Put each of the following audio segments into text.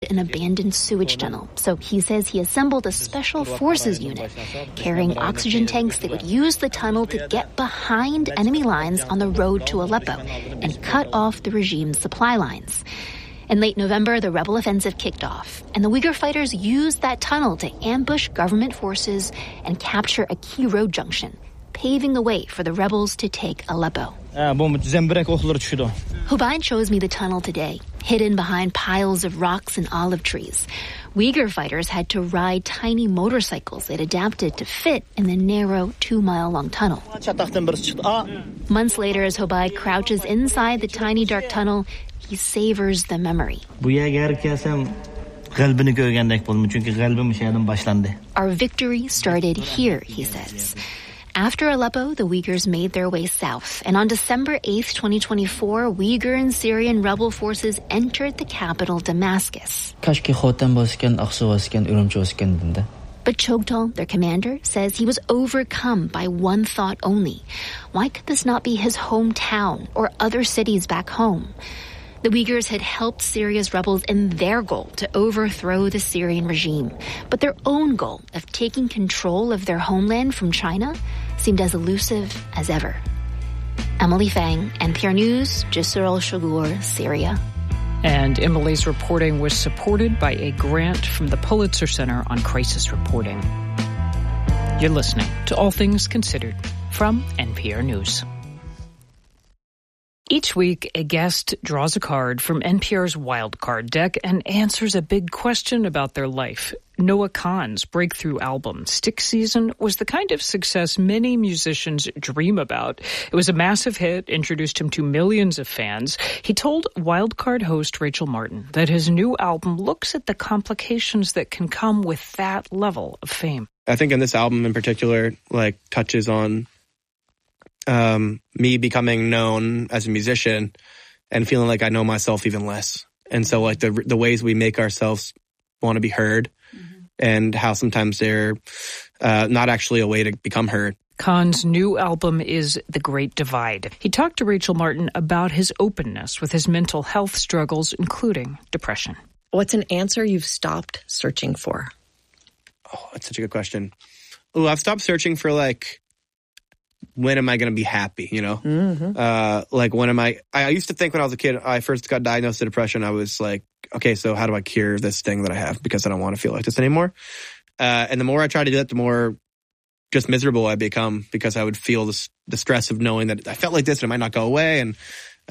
an abandoned sewage tunnel, so he says he assembled a special forces unit carrying oxygen tanks that would use the tunnel to get behind enemy lines on the road to Aleppo and cut off the regime's supply lines. In late November, the rebel offensive kicked off, and the Uyghur fighters used that tunnel to ambush government forces and capture a key road junction, paving the way for the rebels to take Aleppo. Hubain shows me the tunnel today, hidden behind piles of rocks and olive trees. Uyghur fighters had to ride tiny motorcycles that adapted to fit in the narrow 2-mile-long tunnel. Months later, as Hubain crouches inside the tiny dark tunnel, he savors the memory. Our victory started here, he says. After Aleppo, the Uyghurs made their way south, and on December 8th, 2024, Uyghur and Syrian rebel forces entered the capital, Damascus. But Chogtol, their commander, says he was overcome by one thought only. Why could this not be his hometown or other cities back home? The Uyghurs had helped Syria's rebels in their goal to overthrow the Syrian regime, but their own goal of taking control of their homeland from China seemed as elusive as ever. Emily Fang, NPR News, Jisr al-Shugur, Syria. And Emily's reporting was supported by a grant from the Pulitzer Center on Crisis Reporting. You're listening to All Things Considered from NPR News. Each week, a guest draws a card from NPR's Wild Card deck and answers a big question about their life. Noah Kahan's breakthrough album, Stick Season, was the kind of success many musicians dream about. It was a massive hit, introduced him to millions of fans. He told Wild Card host Rachel Martin that his new album looks at the complications that can come with that level of fame. I think in this album in particular, touches on me becoming known as a musician and feeling like I know myself even less. And so the ways we make ourselves want to be heard and how sometimes they're not actually a way to become heard. Kahan's new album is The Great Divide. He talked to Rachel Martin about his openness with his mental health struggles, including depression. What's an answer you've stopped searching for? Oh, that's such a good question. Oh, I've stopped searching for when am I going to be happy, you know? Mm-hmm. When am I used to think when I was a kid, I first got diagnosed with depression, I was like, okay, so how do I cure this thing that I have because I don't want to feel like this anymore? And the more I try to do that, the more just miserable I become because I would feel the stress of knowing that I felt like this and it might not go away. And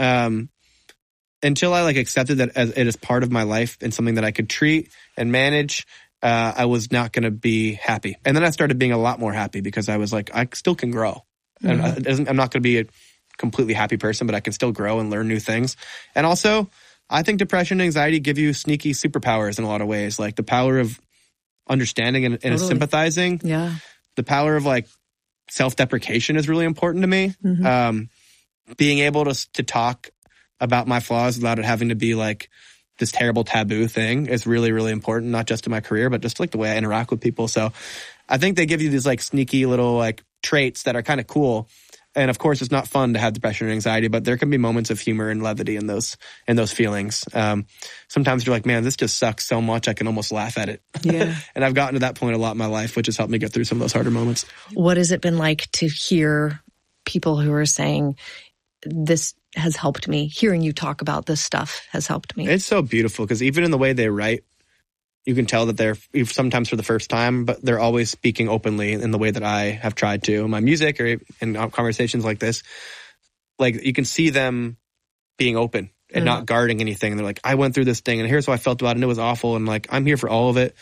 until I accepted that as it is part of my life and something that I could treat and manage, I was not going to be happy. And then I started being a lot more happy because I was like, I still can grow. And I'm not going to be a completely happy person, but I can still grow and learn new things. And also, I think depression and anxiety give you sneaky superpowers in a lot of ways, like the power of understanding and Totally. sympathizing. Yeah. The power of self-deprecation is really important to me. Mm-hmm. Being able to talk about my flaws without it having to be this terrible taboo thing is really, really important, not just in my career, but just the way I interact with people. So I think they give you these sneaky little traits that are kind of cool. And of course, it's not fun to have depression and anxiety, but there can be moments of humor and levity in those feelings. Sometimes you're like, man, this just sucks so much, I can almost laugh at it. Yeah. And I've gotten to that point a lot in my life, which has helped me get through some of those harder moments. What has it been like to hear people who are saying, this has helped me, hearing you talk about this stuff has helped me? It's so beautiful because even in the way they write, you can tell that they're sometimes for the first time, but they're always speaking openly in the way that I have tried to in my music or in conversations like this. You can see them being open and not guarding anything. And they're like, I went through this thing and here's how I felt about it and it was awful. And I'm here for all of it.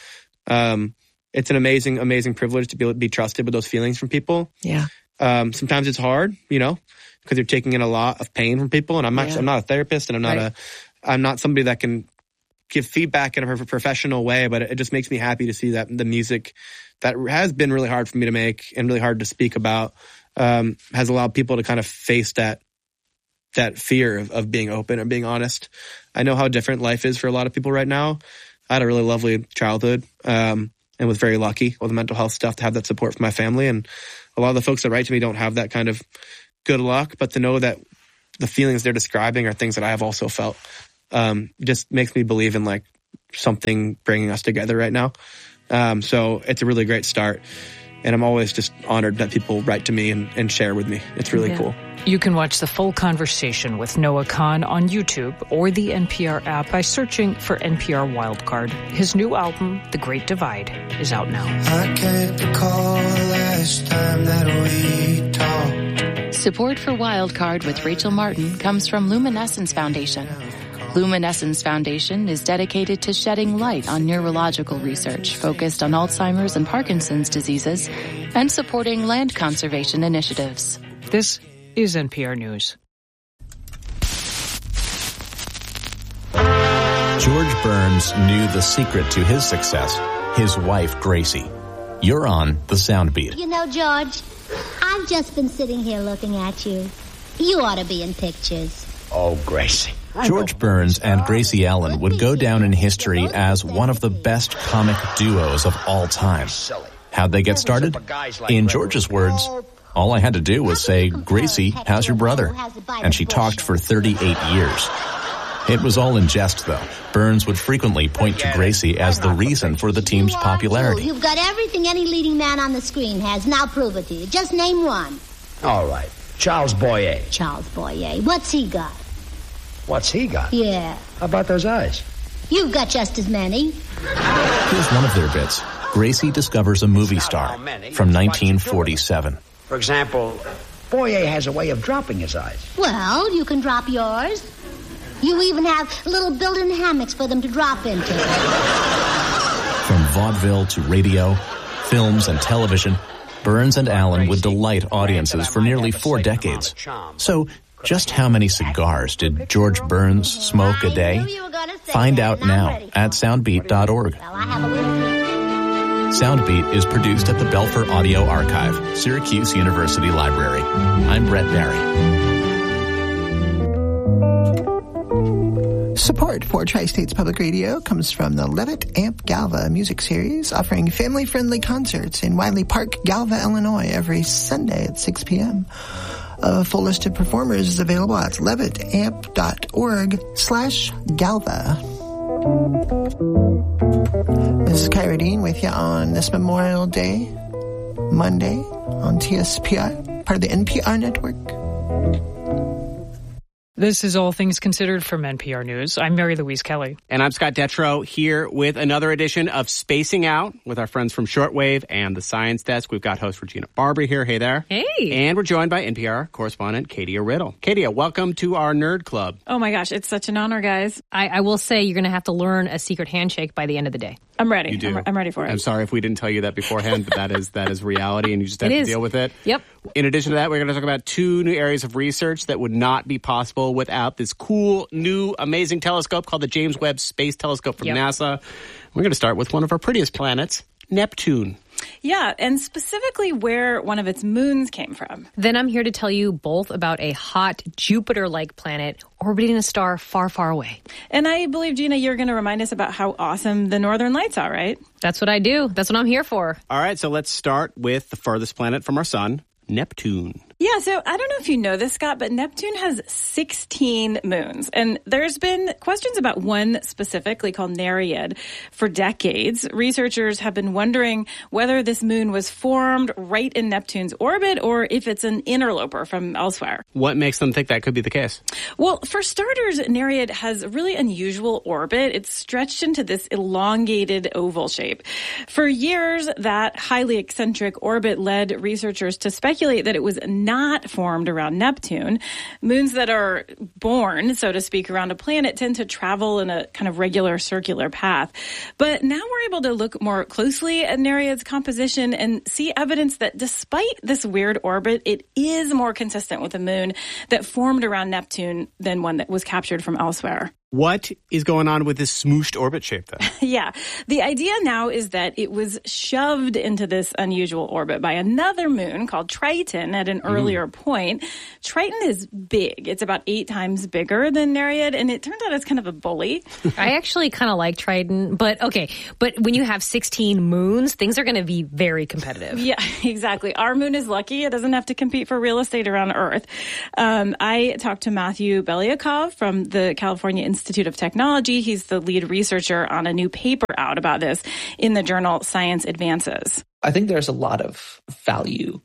It's an amazing, amazing privilege to be trusted with those feelings from people. Yeah. Sometimes it's hard, because you're taking in a lot of pain from people. And I'm not a therapist and I'm not somebody that can give feedback in a professional way, but it just makes me happy to see that the music that has been really hard for me to make and really hard to speak about has allowed people to kind of face that fear of being open and being honest. I know how different life is for a lot of people right now. I had a really lovely childhood and was very lucky with the mental health stuff to have that support from my family. And a lot of the folks that write to me don't have that kind of good luck, but to know that the feelings they're describing are things that I have also felt just makes me believe in something bringing us together right now. So it's a really great start. And I'm always just honored that people write to me and share with me. It's really cool. You can watch the full conversation with Noah Kahan on YouTube or the NPR app by searching for NPR Wildcard. His new album, The Great Divide, is out now. I can't recall the last time that we talked. Support for Wildcard with Rachel Martin comes from Luminescence Foundation. Luminescence Foundation is dedicated to shedding light on neurological research focused on Alzheimer's and Parkinson's diseases and supporting land conservation initiatives. This is NPR News. George Burns knew the secret to his success, his wife, Gracie. You're on The Soundbeat. You know, George, I've just been sitting here looking at you. You ought to be in pictures. Oh, Gracie. George Burns and Gracie Allen would go down in history as one of the best comic duos of all time. How'd they get started? In George's words, all I had to do was say, Gracie, how's your brother? And she talked for 38 years. It was all in jest, though. Burns would frequently point to Gracie as the reason for the team's popularity. You've got everything any leading man on the screen has. Now prove it to you. Just name one. All right. Charles Boyer. Charles Boyer. What's he got? What's he got? Yeah. How about those eyes? You've got just as many. Here's one of their bits. Gracie discovers a movie star from 1947. For example, Boyer has a way of dropping his eyes. Well, you can drop yours. You even have little built-in hammocks for them to drop into. From vaudeville to radio, films and television, Burns and Allen would delight audiences for nearly 4 decades. So, just how many cigars did George Burns smoke a day? Find out now at soundbeat.org. Soundbeat is produced at the Belfer Audio Archive, Syracuse University Library. I'm Brett Barry. Support for Tri-States Public Radio comes from the Levitt Amp Galva music series, offering family-friendly concerts in Wiley Park, Galva, Illinois, every Sunday at 6 p.m. A full list of performers is available at levittamp.org/Galva. This is Kyra Dean with you on this Memorial Day, Monday, on TSPI, part of the NPR network. This is All Things Considered from NPR News. I'm Mary Louise Kelly. And I'm Scott Detrow here with another edition of Spacing Out with our friends from Shortwave and the Science Desk. We've got host Regina Barber here. Hey there. Hey. And we're joined by NPR correspondent Katia Riddle. Katia, welcome to our Nerd Club. Oh my gosh, it's such an honor, guys. I will say you're going to have to learn a secret handshake by the end of the day. I'm ready. You do. I'm ready for it. I'm sorry if we didn't tell you that beforehand, but that is reality, and you just have to deal with it. Yep. In addition to that, we're going to talk about 2 new areas of research that would not be possible without this cool, new, amazing telescope called the James Webb Space Telescope from NASA. We're going to start with one of our prettiest planets, Neptune. Yeah, and specifically where one of its moons came from. Then I'm here to tell you both about a hot Jupiter-like planet orbiting a star far, far away. And I believe, Gina, you're going to remind us about how awesome the Northern Lights are, right? That's what I do. That's what I'm here for. All right, so let's start with the furthest planet from our sun, Neptune. Yeah, so I don't know if you know this, Scott, but Neptune has 16 moons. And there's been questions about one specifically called Nereid for decades. Researchers have been wondering whether this moon was formed right in Neptune's orbit or if it's an interloper from elsewhere. What makes them think that could be the case? Well, for starters, Nereid has a really unusual orbit. It's stretched into this elongated oval shape. For years, that highly eccentric orbit led researchers to speculate that it was not formed around Neptune. Moons that are born, so to speak, around a planet tend to travel in a kind of regular circular path. But now we're able to look more closely at Nereid's composition and see evidence that despite this weird orbit, it is more consistent with a moon that formed around Neptune than one that was captured from elsewhere. What is going on with this smooshed orbit shape, then? Yeah. The idea now is that it was shoved into this unusual orbit by another moon called Triton at an earlier point. Triton is big. It's about 8 times bigger than Nereid, and it turns out it's kind of a bully. I actually kind of like Triton, but okay. But when you have 16 moons, things are going to be very competitive. Yeah, exactly. Our moon is lucky. It doesn't have to compete for real estate around Earth. I talked to Matthew Belyakov from the California Institute of Technology. He's the lead researcher on a new paper out about this in the journal Science Advances. I think there's a lot of value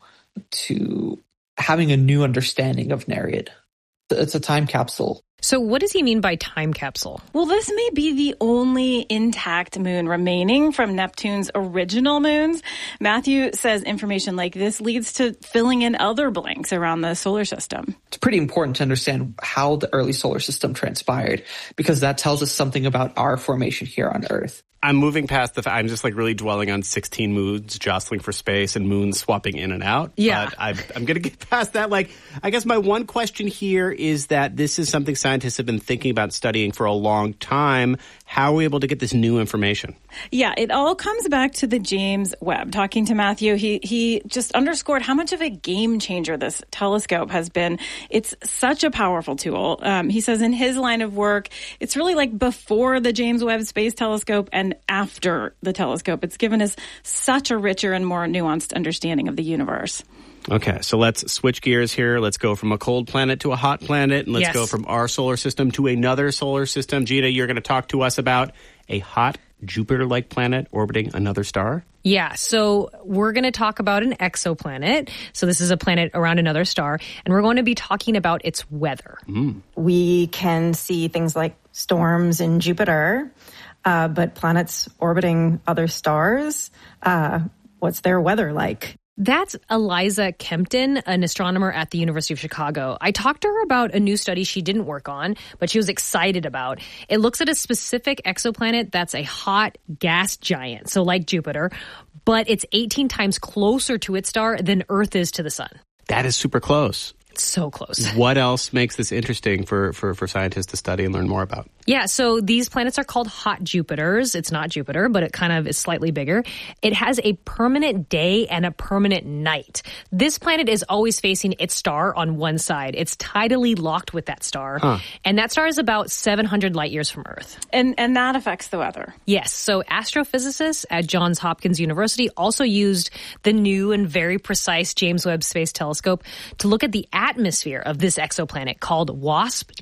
to having a new understanding of Nereid. It's a time capsule. So what does he mean by time capsule? Well, this may be the only intact moon remaining from Neptune's original moons. Matthew says information like this leads to filling in other blanks around the solar system. It's pretty important to understand how the early solar system transpired, because that tells us something about our formation here on Earth. I'm moving past I'm just like really dwelling on 16 moons jostling for space and moons swapping in and out. Yeah. But I'm going to get past that. Like, I guess my one question here is that this is something scientists have been thinking about studying for a long time. How are we able to get this new information? Yeah, it all comes back to the James Webb. Talking to Matthew, he just underscored how much of a game changer this telescope has been. It's such a powerful tool. He says in his line of work, it's really like before the James Webb Space Telescope and after the telescope. It's given us such a richer and more nuanced understanding of the universe. Okay, so let's switch gears here. Let's go from a cold planet to a hot planet, and let's go from our solar system to another solar system. Gina, you're going to talk to us about a hot Jupiter-like planet orbiting another star? Yeah, so we're going to talk about an exoplanet. So this is a planet around another star, and we're going to be talking about its weather. We can see things like storms in Jupiter, but planets orbiting other stars, what's their weather like? That's Eliza Kempton, an astronomer at the University of Chicago. I talked to her about a new study she didn't work on, but she was excited about. It looks at a specific exoplanet that's a hot gas giant, so like Jupiter, but it's 18 times closer to its star than Earth is to the sun. That is super close. It's so close. What else makes this interesting for scientists to study and learn more about? Yeah, so these planets are called hot Jupiters. It's not Jupiter, but it kind of is slightly bigger. It has a permanent day and a permanent night. This planet is always facing its star on one side. It's tidally locked with that star. And that star is about 700 light years from Earth. And that affects the weather. Yes, so astrophysicists at Johns Hopkins University also used the new and very precise James Webb Space Telescope to look at the atmosphere of this exoplanet called WASP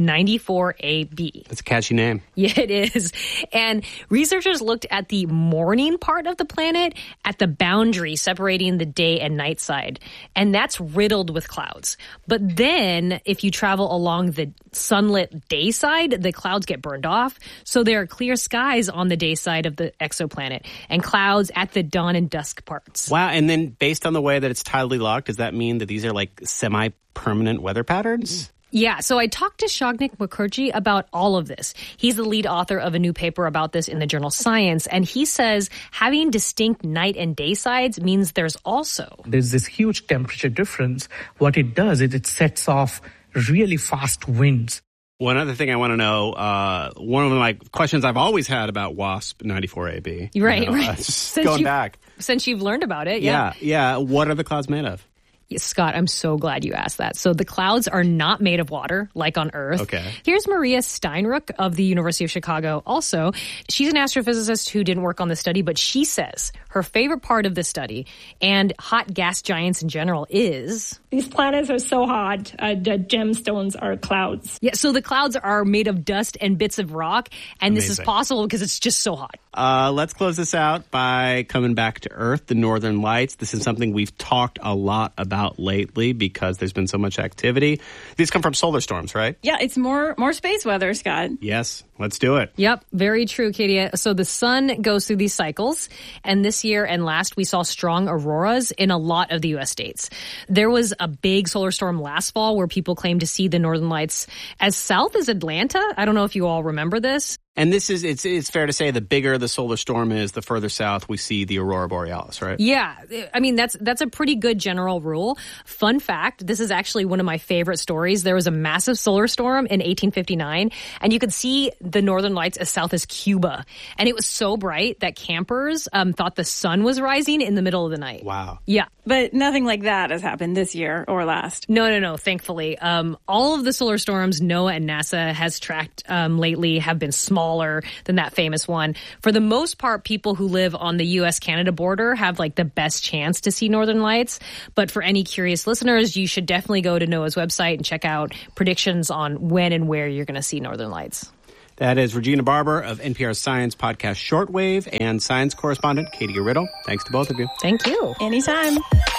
94AB. That's a catchy name. Yeah, it is. And researchers looked at the morning part of the planet at the boundary separating the day and night side. And that's riddled with clouds. But then if you travel along the sunlit day side, the clouds get burned off. So there are clear skies on the day side of the exoplanet and clouds at the dawn and dusk parts. Wow. And then based on the way that it's tidally locked, does that mean that these are like semi-permanent weather patterns? Yeah, so I talked to Shognik Mukherjee about all of this. He's the lead author of a new paper about this in the journal Science, and he says having distinct night and day sides means there's this huge temperature difference. What it does is it sets off really fast winds. One other thing I want to know, one of my questions I've always had about WASP 94AB. Right. Going back. Since you've learned about it, Yeah. What are the clouds made of? Scott, I'm so glad you asked that. So the clouds are not made of water like on Earth. Okay. Here's Maria Steinruck of the University of Chicago. Also, she's an astrophysicist who didn't work on the study, but she says her favorite part of the study and hot gas giants in general is... These planets are so hot, the gemstones are clouds. Yeah, so the clouds are made of dust and bits of rock, and Amazing. This is possible because it's just so hot. Let's close this out by coming back to Earth, the Northern Lights. This is something we've talked a lot about lately because there's been so much activity. These come from solar storms, right? Yeah, it's more space weather, Scott. Yes, let's do it. Yep, very true, Katie. So the sun goes through these cycles, and this year and last we saw strong auroras in a lot of the U.S. states. There was a big solar storm last fall where people claimed to see the Northern Lights as south as Atlanta. I don't know if you all remember this. And this is, it's fair to say the bigger the solar storm is, the further south we see the aurora borealis, right? Yeah. I mean, that's a pretty good general rule. Fun fact, this is actually one of my favorite stories. There was a massive solar storm in 1859, and you could see the Northern Lights as south as Cuba. And it was so bright that campers thought the sun was rising in the middle of the night. Wow. Yeah. But nothing like that has happened this year or last. No, thankfully. All of the solar storms NOAA and NASA has tracked lately have been smaller than that famous one. For the most part, people who live on the U.S.-Canada border have like the best chance to see Northern Lights. But for any curious listeners, you should definitely go to NOAA's website and check out predictions on when and where you're going to see Northern Lights. That is Regina Barber of NPR's science podcast Shortwave and science correspondent Katie Riddle. Thanks to both of you. Thank you. Anytime.